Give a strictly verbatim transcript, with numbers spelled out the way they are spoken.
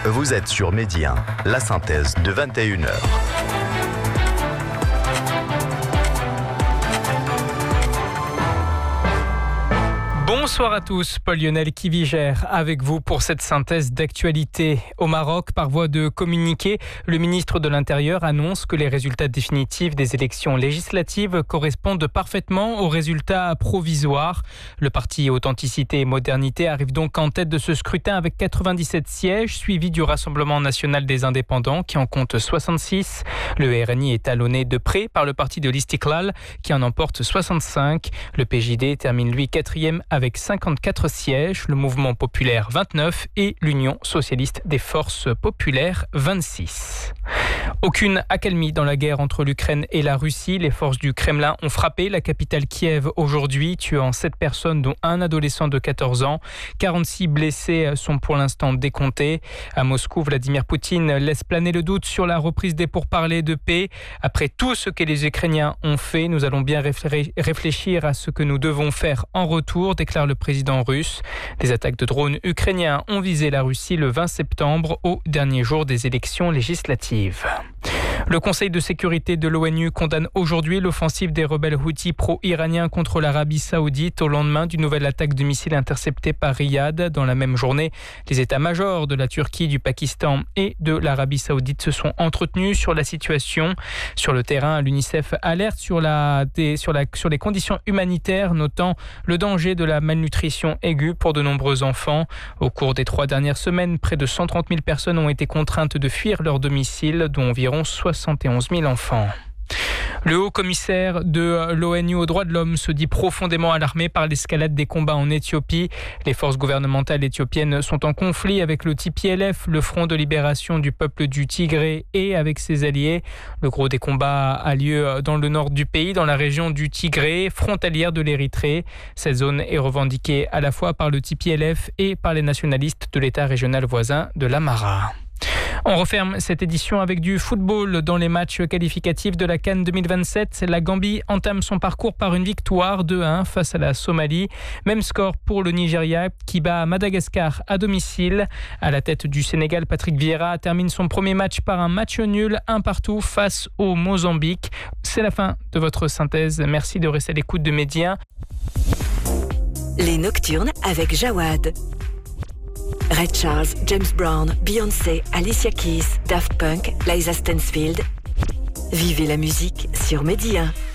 Vous êtes sur Midi un, la synthèse de vingt et une heures. Bonsoir à tous, Paul-Lionel Kivigère avec vous pour cette synthèse d'actualité. Au Maroc, par voie de communiqué, le ministre de l'Intérieur annonce que les résultats définitifs des élections législatives correspondent parfaitement aux résultats provisoires. Le parti Authenticité et Modernité arrive donc en tête de ce scrutin avec quatre-vingt-dix-sept sièges, suivi du Rassemblement national des indépendants qui en compte soixante-six. Le R N I est talonné de près par le parti de l'Istiklal qui en emporte soixante-cinq. Le P J D termine lui quatrième avec cinquante-quatre sièges, le Mouvement populaire vingt-neuf et l'Union socialiste des forces populaires vingt-six. Aucune accalmie dans la guerre entre l'Ukraine et la Russie. Les forces du Kremlin ont frappé la capitale Kiev aujourd'hui, tuant sept personnes dont un adolescent de quatorze ans. quarante-six blessés sont pour l'instant décomptés. À Moscou, Vladimir Poutine laisse planer le doute sur la reprise des pourparlers de paix. Après tout ce que les Ukrainiens ont fait, nous allons bien réfléchir à ce que nous devons faire en retour, déclare le président russe. Des attaques de drones ukrainiens ont visé la Russie le vingt septembre, au dernier jour des élections législatives. Le Conseil de sécurité de l'ONU condamne aujourd'hui l'offensive des rebelles houthis pro-iraniens contre l'Arabie saoudite au lendemain d'une nouvelle attaque de missiles interceptée par Riyad. Dans la même journée, les états-majors de la Turquie, du Pakistan et de l'Arabie saoudite se sont entretenus sur la situation. Sur le terrain, l'UNICEF alerte sur, la, des, sur, la, sur les conditions humanitaires, notant le danger de la malnutrition aiguë pour de nombreux enfants. Au cours des trois dernières semaines, près de cent trente mille personnes ont été contraintes de fuir leur domicile, dont environ soixante et onze mille enfants. Le haut-commissaire de l'ONU aux droits de l'homme se dit profondément alarmé par l'escalade des combats en Éthiopie. Les forces gouvernementales éthiopiennes sont en conflit avec le T P L F, le Front de libération du peuple du Tigré, et avec ses alliés. Le gros des combats a lieu dans le nord du pays, dans la région du Tigré, frontalière de l'Érythrée. Cette zone est revendiquée à la fois par le T P L F et par les nationalistes de l'État régional voisin de l'Amhara. On referme cette édition avec du football dans les matchs qualificatifs de la CAN deux mille vingt-sept. La Gambie entame son parcours par une victoire deux à un face à la Somalie. Même score pour le Nigeria qui bat Madagascar à domicile. À la tête du Sénégal, Patrick Vieira termine son premier match par un match nul, un partout face au Mozambique. C'est la fin de votre synthèse. Merci de rester à l'écoute de Midi un. Les Nocturnes avec Jawad. Ray Charles, James Brown, Beyoncé, Alicia Keys, Daft Punk, Liza Stansfield. Vivez la musique sur Midi un.